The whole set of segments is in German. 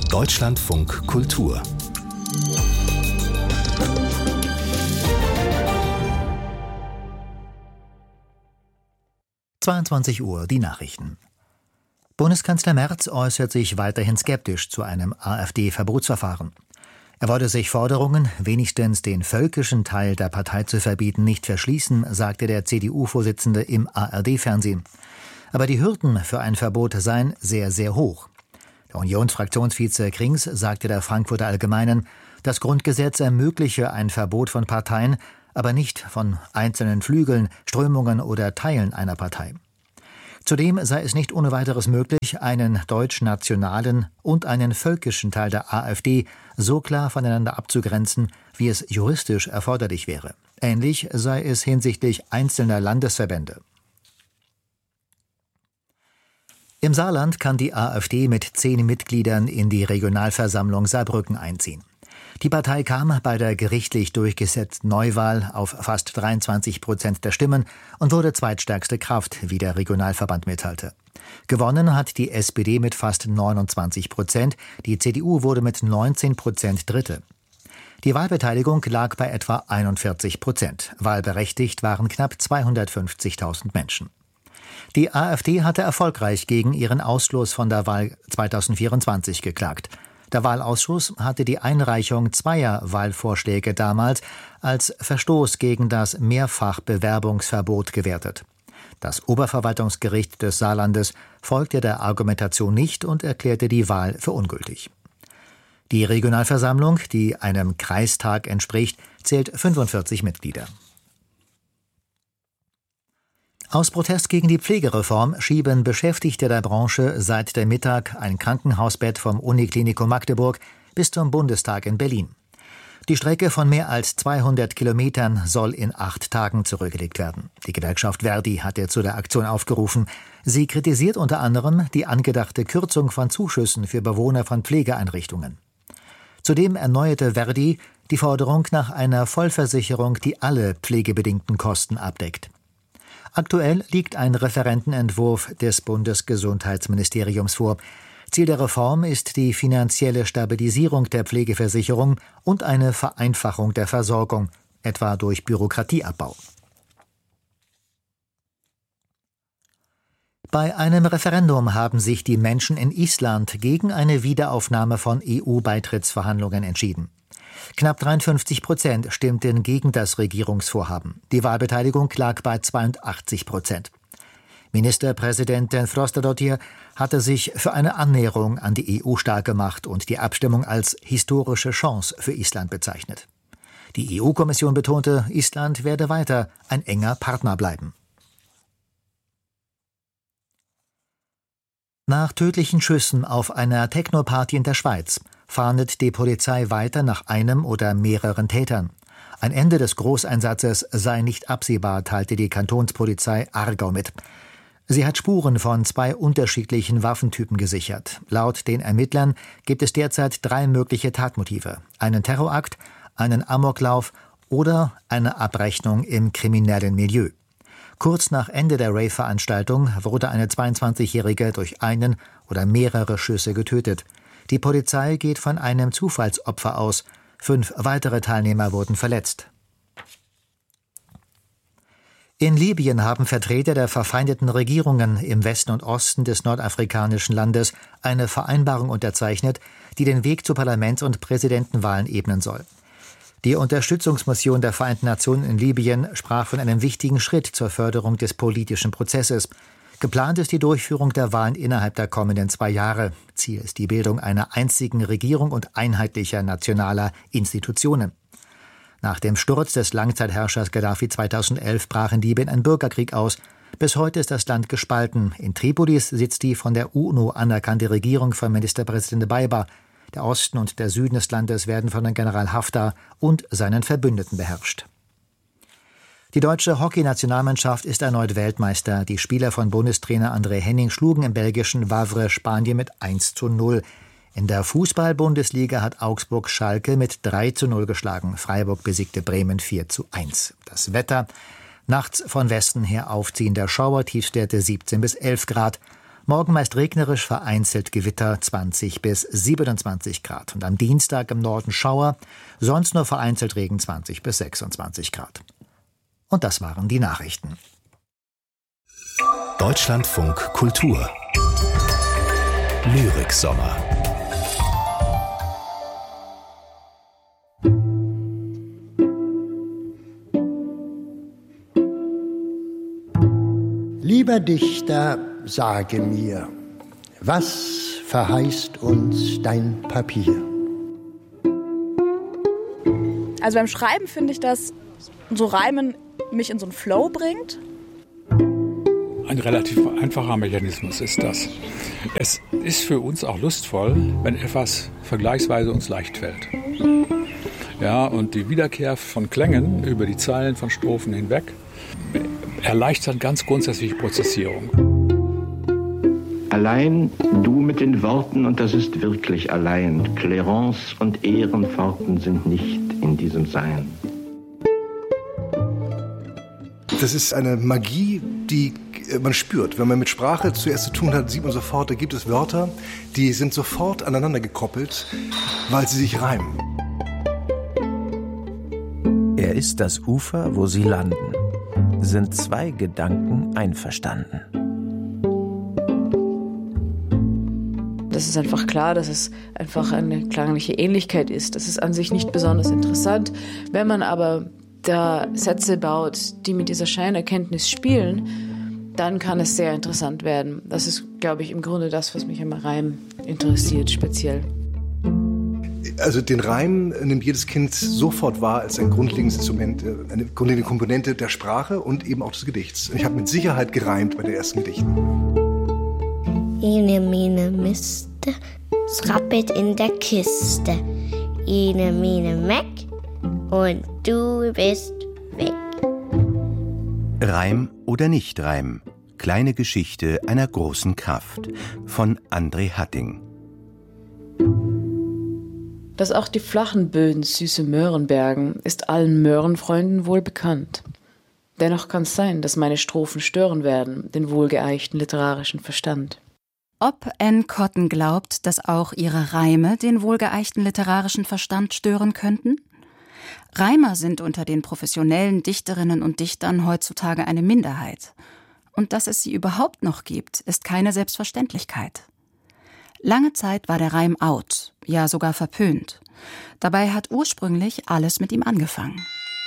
Deutschlandfunk Kultur. Uhr, die Nachrichten. Bundeskanzler Merz äußert sich weiterhin skeptisch zu einem AfD-Verbotsverfahren. Er wolle sich Forderungen, wenigstens den völkischen Teil der Partei zu verbieten, nicht verschließen, sagte der CDU-Vorsitzende im ARD-Fernsehen. Aber die Hürden für ein Verbot seien sehr, sehr hoch. Der Unionsfraktionsvize Krings sagte der Frankfurter Allgemeinen, das Grundgesetz ermögliche ein Verbot von Parteien, aber nicht von einzelnen Flügeln, Strömungen oder Teilen einer Partei. Zudem sei es nicht ohne weiteres möglich, einen deutsch-nationalen und einen völkischen Teil der AfD so klar voneinander abzugrenzen, wie es juristisch erforderlich wäre. Ähnlich sei es hinsichtlich einzelner Landesverbände. Im Saarland kann die AfD mit 10 Mitgliedern in die Regionalversammlung Saarbrücken einziehen. Die Partei kam bei der gerichtlich durchgesetzten Neuwahl auf fast 23% der Stimmen und wurde zweitstärkste Kraft, wie der Regionalverband mitteilte. Gewonnen hat die SPD mit fast 29%, die CDU wurde mit 19% Dritte. Die Wahlbeteiligung lag bei etwa 41%. Wahlberechtigt waren knapp 250.000 Menschen. Die AfD hatte erfolgreich gegen ihren Ausschluss von der Wahl 2024 geklagt. Der Wahlausschuss hatte die Einreichung zweier Wahlvorschläge damals als Verstoß gegen das Mehrfachbewerbungsverbot gewertet. Das Oberverwaltungsgericht des Saarlandes folgte der Argumentation nicht und erklärte die Wahl für ungültig. Die Regionalversammlung, die einem Kreistag entspricht, zählt 45 Mitglieder. Aus Protest gegen die Pflegereform schieben Beschäftigte der Branche seit der Mittag ein Krankenhausbett vom Uniklinikum Magdeburg bis zum Bundestag in Berlin. Die Strecke von mehr als 200 Kilometern soll in 8 Tagen zurückgelegt werden. Die Gewerkschaft Verdi hatte zu der Aktion aufgerufen. Sie kritisiert unter anderem die angedachte Kürzung von Zuschüssen für Bewohner von Pflegeeinrichtungen. Zudem erneuerte Verdi die Forderung nach einer Vollversicherung, die alle pflegebedingten Kosten abdeckt. Aktuell liegt ein Referentenentwurf des Bundesgesundheitsministeriums vor. Ziel der Reform ist die finanzielle Stabilisierung der Pflegeversicherung und eine Vereinfachung der Versorgung, etwa durch Bürokratieabbau. Bei einem Referendum haben sich die Menschen in Island gegen eine Wiederaufnahme von EU-Beitrittsverhandlungen entschieden. Knapp 53% stimmten gegen das Regierungsvorhaben. Die Wahlbeteiligung lag bei 82%. Ministerpräsidentin Frostadóttir hatte sich für eine Annäherung an die EU stark gemacht und die Abstimmung als historische Chance für Island bezeichnet. Die EU-Kommission betonte, Island werde weiter ein enger Partner bleiben. Nach tödlichen Schüssen auf einer Techno-Party in der Schweiz fahndet die Polizei weiter nach einem oder mehreren Tätern. Ein Ende des Großeinsatzes sei nicht absehbar, teilte die Kantonspolizei Aargau mit. Sie hat Spuren von 2 unterschiedlichen Waffentypen gesichert. Laut den Ermittlern gibt es derzeit 3 mögliche Tatmotive: einen Terrorakt, einen Amoklauf oder eine Abrechnung im kriminellen Milieu. Kurz nach Ende der Rave-Veranstaltung wurde eine 22-Jährige durch einen oder mehrere Schüsse getötet. Die Polizei geht von einem Zufallsopfer aus. 5 weitere Teilnehmer wurden verletzt. In Libyen haben Vertreter der verfeindeten Regierungen im Westen und Osten des nordafrikanischen Landes eine Vereinbarung unterzeichnet, die den Weg zu Parlaments- und Präsidentenwahlen ebnen soll. Die Unterstützungsmission der Vereinten Nationen in Libyen sprach von einem wichtigen Schritt zur Förderung des politischen Prozesses. Geplant ist die Durchführung der Wahlen innerhalb der kommenden 2 Jahre. Ziel ist die Bildung einer einzigen Regierung und einheitlicher nationaler Institutionen. Nach dem Sturz des Langzeitherrschers Gaddafi 2011 brach in Libyen ein Bürgerkrieg aus. Bis heute ist das Land gespalten. In Tripolis sitzt die von der UNO anerkannte Regierung von Ministerpräsident Dbeibeh. Der Osten und der Süden des Landes werden von General Haftar und seinen Verbündeten beherrscht. Die deutsche Hockeynationalmannschaft ist erneut Weltmeister. Die Spieler von Bundestrainer André Henning schlugen im belgischen Wavre Spanien mit 1:0. In der Fußball-Bundesliga hat Augsburg Schalke mit 3:0 geschlagen. Freiburg besiegte Bremen 4:1. Das Wetter: nachts von Westen her aufziehender Schauer, Tiefstwerte 17 bis 11 Grad. Morgen meist regnerisch, vereinzelt Gewitter, 20 bis 27 Grad. Und am Dienstag im Norden Schauer, sonst nur vereinzelt Regen, 20 bis 26 Grad. Und das waren die Nachrichten. Deutschlandfunk Kultur Lyriksommer. Lieber Dichter, sage mir, was verheißt uns dein Papier? Also beim Schreiben finde ich, dass so Reimen mich in so einen Flow bringt. Ein relativ einfacher Mechanismus ist das. Es ist für uns auch lustvoll, wenn etwas vergleichsweise uns leicht fällt. Ja, und die Wiederkehr von Klängen über die Zeilen von Strophen hinweg erleichtert ganz grundsätzlich die Prozessierung. Allein du mit den Worten, und das ist wirklich allein. Klärence und Ehrenpforten sind nicht in diesem Sein. Das ist eine Magie, die man spürt. Wenn man mit Sprache zuerst zu tun hat, sieht man sofort, da gibt es Wörter, die sind sofort aneinander gekoppelt, weil sie sich reimen. Er ist das Ufer, wo sie landen. Sind zwei Gedanken einverstanden. Das ist einfach klar, dass es einfach eine klangliche Ähnlichkeit ist. Das ist an sich nicht besonders interessant. Wenn man aber da Sätze baut, die mit dieser Scheinerkenntnis spielen, dann kann es sehr interessant werden. Das ist, glaube ich, im Grunde das, was mich am Reim interessiert, speziell. Also den Reim nimmt jedes Kind sofort wahr als ein grundlegendes Instrument, eine grundlegende Komponente der Sprache und eben auch des Gedichts. Ich habe mit Sicherheit gereimt bei den ersten Gedichten. Ene, mene, Miste, es rappelt in der Kiste. Ene, mene, Meck und du bist weg. Reim oder nicht Reim? Kleine Geschichte einer großen Kraft von André Hatting. Dass auch die flachen Böden süße Möhren bergen, ist allen Möhrenfreunden wohl bekannt. Dennoch kann es sein, dass meine Strophen stören werden, den wohlgeeichten literarischen Verstand. Ob Anne Cotton glaubt, dass auch ihre Reime den wohlgeeichten literarischen Verstand stören könnten? Reimer sind unter den professionellen Dichterinnen und Dichtern heutzutage eine Minderheit. Und dass es sie überhaupt noch gibt, ist keine Selbstverständlichkeit. Lange Zeit war der Reim out, ja sogar verpönt. Dabei hat ursprünglich alles mit ihm angefangen.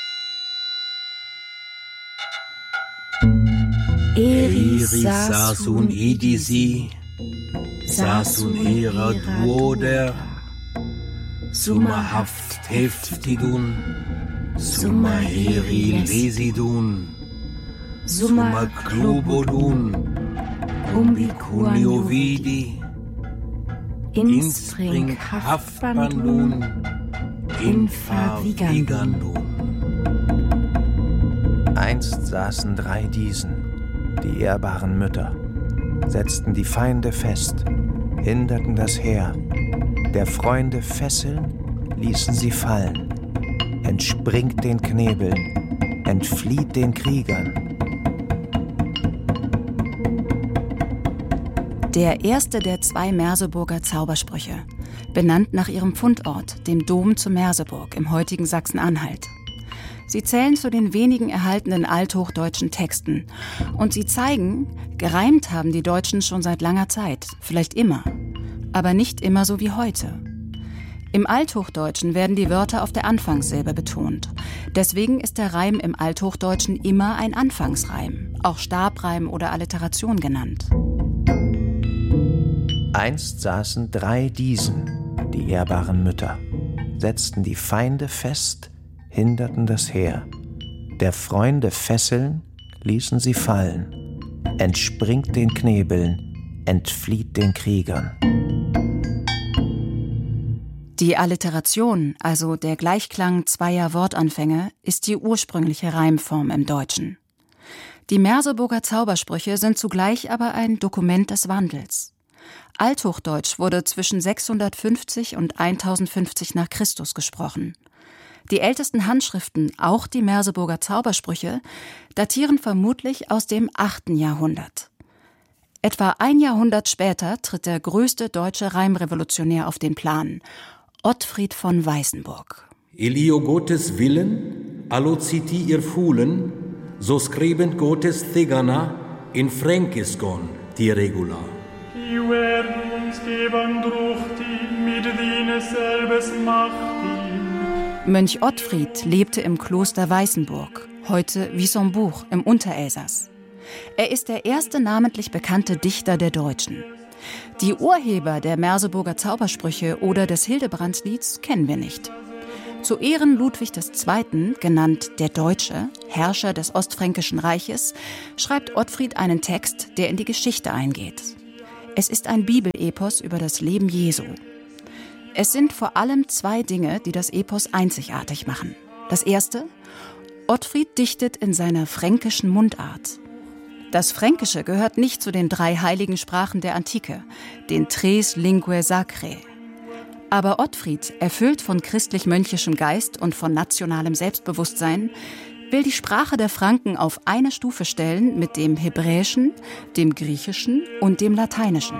Eris sasun idisi, sasun era duoder, summa haft heftidun, summa heri lesidun, summa clubodun, umbicunio vidi, inspring haftbandun, infavigandun. Einst saßen 3 Diesen, die ehrbaren Mütter, setzten die Feinde fest, hinderten das Heer, der Freunde Fesseln ließen sie fallen, entspringt den Knebeln, entflieht den Kriegern. Der erste der 2 Merseburger Zaubersprüche, benannt nach ihrem Fundort, dem Dom zu Merseburg im heutigen Sachsen-Anhalt. Sie zählen zu den wenigen erhaltenen althochdeutschen Texten und sie zeigen, gereimt haben die Deutschen schon seit langer Zeit, vielleicht immer, aber nicht immer so wie heute. Im Althochdeutschen werden die Wörter auf der Anfangssilbe betont. Deswegen ist der Reim im Althochdeutschen immer ein Anfangsreim, auch Stabreim oder Alliteration genannt. Einst saßen 3 Diesen, die ehrbaren Mütter, setzten die Feinde fest, hinderten das Heer. Der Freunde Fesseln ließen sie fallen, entspringt den Knebeln, entflieht den Kriegern. Die Alliteration, also der Gleichklang zweier Wortanfänge, ist die ursprüngliche Reimform im Deutschen. Die Merseburger Zaubersprüche sind zugleich aber ein Dokument des Wandels. Althochdeutsch wurde zwischen 650 und 1050 nach Christus gesprochen. Die ältesten Handschriften, auch die Merseburger Zaubersprüche, datieren vermutlich aus dem 8. Jahrhundert. Etwa ein Jahrhundert später tritt der größte deutsche Reimrevolutionär auf den Plan, Ottfried von Weißenburg. Elio Gottes Willen, allo citi ihr Fuhlen, so scribent Gottes Thegana in Frankiskon die Regula. Mönch Ottfried lebte im Kloster Weißenburg, heute Wissembourg im Unterelsass. Er ist der erste namentlich bekannte Dichter der Deutschen. Die Urheber der Merseburger Zaubersprüche oder des Hildebrandslieds kennen wir nicht. Zu Ehren Ludwig II., genannt der Deutsche, Herrscher des Ostfränkischen Reiches, schreibt Ottfried einen Text, der in die Geschichte eingeht. Es ist ein Bibelepos über das Leben Jesu. Es sind vor allem zwei Dinge, die das Epos einzigartig machen. Das erste: Ottfried dichtet in seiner fränkischen Mundart. Das Fränkische gehört nicht zu den 3 heiligen Sprachen der Antike, den Tres Linguae Sacrae. Aber Ottfried, erfüllt von christlich-mönchischem Geist und von nationalem Selbstbewusstsein, will die Sprache der Franken auf eine Stufe stellen mit dem Hebräischen, dem Griechischen und dem Lateinischen.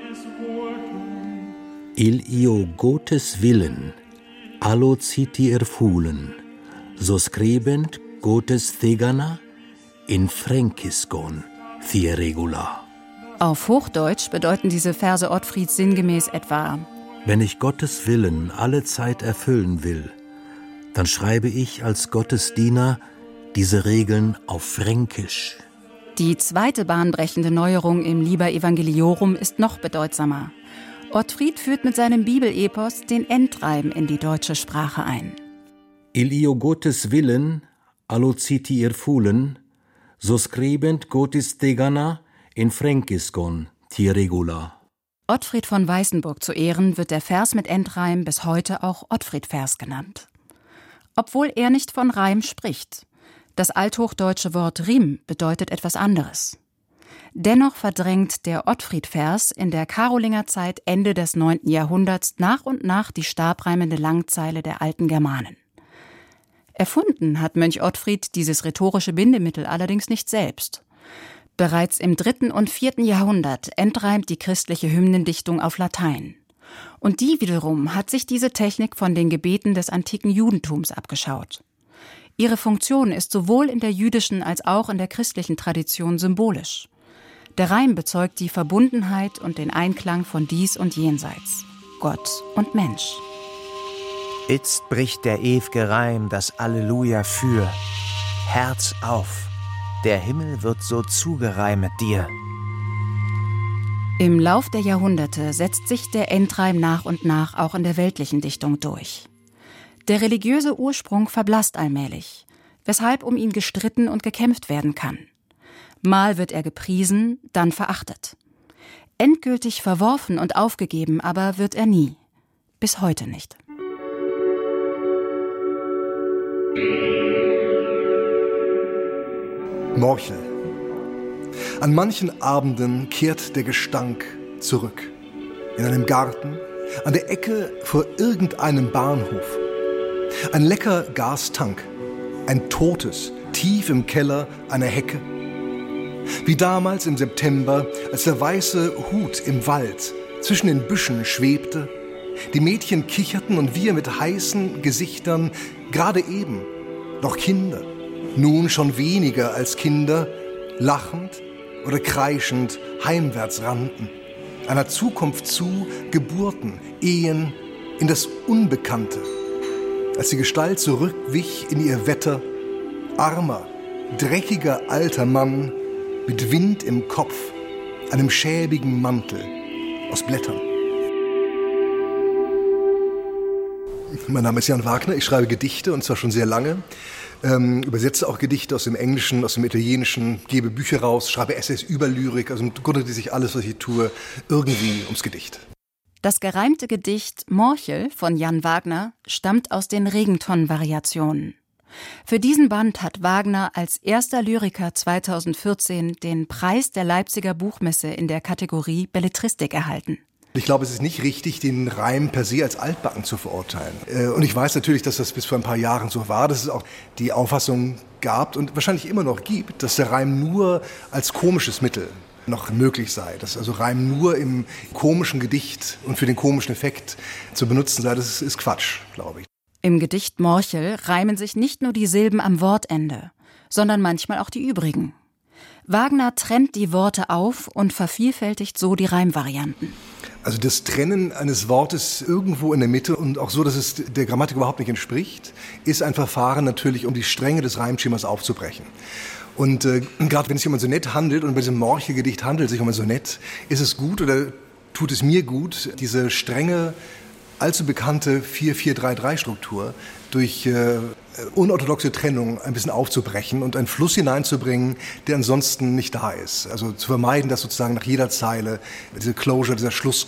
Elio Gottes Willen, allo citi ihr Fuhlen, so scribent Gottes Thegana in Frankiskon die Regula. Auf Hochdeutsch bedeuten diese Verse Ottfrieds sinngemäß etwa: Wenn ich Gottes Willen alle Zeit erfüllen will, dann schreibe ich als Gottes Diener diese Regeln auf Fränkisch. Die zweite bahnbrechende Neuerung im Liber Evangeliorum ist noch bedeutsamer. Ottfried führt mit seinem Bibelepos den Endreim in die deutsche Sprache ein. Elio Gottes Willen, allo citi ihr Fuhlen, so scribent Gottes Thegana in Frankiskon die Regula. Ottfried von Weißenburg zu Ehren wird der Vers mit Endreim bis heute auch Ottfried-Vers genannt. Obwohl er nicht von Reim spricht. Das althochdeutsche Wort Rim bedeutet etwas anderes. Dennoch verdrängt der Ottfried-Vers in der Karolingerzeit Ende des 9. Jahrhunderts nach und nach die stabreimende Langzeile der alten Germanen. Erfunden hat Mönch Ottfried dieses rhetorische Bindemittel allerdings nicht selbst. Bereits im 3. und 4. Jahrhundert entreimt die christliche Hymnendichtung auf Latein. Und die wiederum hat sich diese Technik von den Gebeten des antiken Judentums abgeschaut. Ihre Funktion ist sowohl in der jüdischen als auch in der christlichen Tradition symbolisch. Der Reim bezeugt die Verbundenheit und den Einklang von Dies und Jenseits, Gott und Mensch. Itzt bricht der ew'ge Reim das Alleluja für. Herz auf, der Himmel wird so zugereimet dir. Im Lauf der Jahrhunderte setzt sich der Endreim nach und nach auch in der weltlichen Dichtung durch. Der religiöse Ursprung verblasst allmählich, weshalb um ihn gestritten und gekämpft werden kann. Mal wird er gepriesen, dann verachtet. Endgültig verworfen und aufgegeben aber wird er nie. Bis heute nicht. Morchel. An manchen Abenden kehrt der Gestank zurück. In einem Garten, an der Ecke vor irgendeinem Bahnhof. Ein lecker Gastank, ein totes, tief im Keller einer Hecke. Wie damals im September, als der weiße Hut im Wald zwischen den Büschen schwebte, die Mädchen kicherten und wir mit heißen Gesichtern, gerade eben, noch Kinder, nun schon weniger als Kinder, lachend oder kreischend heimwärts rannten, einer Zukunft zu, Geburten, Ehen, in das Unbekannte. Als die Gestalt zurückwich in ihr Wetter, armer, dreckiger alter Mann mit Wind im Kopf, einem schäbigen Mantel aus Blättern. Mein Name ist Jan Wagner, ich schreibe Gedichte und zwar schon sehr lange. Übersetze auch Gedichte aus dem Englischen, aus dem Italienischen, gebe Bücher raus, schreibe Essays über Lyrik. Also im Grunde dreht sich alles, was ich tue, irgendwie ums Gedicht. Das gereimte Gedicht Morchel von Jan Wagner stammt aus den Regenton-Variationen. Für diesen Band hat Wagner als erster Lyriker 2014 den Preis der Leipziger Buchmesse in der Kategorie Belletristik erhalten. Ich glaube, es ist nicht richtig, den Reim per se als altbacken zu verurteilen. Und ich weiß natürlich, dass das bis vor ein paar Jahren so war, dass es auch die Auffassung gab und wahrscheinlich immer noch gibt, dass der Reim nur als komisches Mittel noch möglich sei. Dass also Reim nur im komischen Gedicht und für den komischen Effekt zu benutzen sei, das ist Quatsch, glaube ich. Im Gedicht Morchel reimen sich nicht nur die Silben am Wortende, sondern manchmal auch die übrigen. Wagner trennt die Worte auf und vervielfältigt so die Reimvarianten. Also das Trennen eines Wortes irgendwo in der Mitte und auch so, dass es der Grammatik überhaupt nicht entspricht, ist ein Verfahren natürlich, um die Stränge des Reimschemas aufzubrechen. Und gerade wenn es sich um ein Sonett handelt und bei diesem Morchel-Gedicht handelt es sich um ein Sonett, ist es gut oder tut es mir gut, diese strenge, allzu bekannte 4-4-3-3-Struktur durch unorthodoxe Trennung ein bisschen aufzubrechen und einen Fluss hineinzubringen, der ansonsten nicht da ist. Also zu vermeiden, dass sozusagen nach jeder Zeile diese Closure, dieser Schluss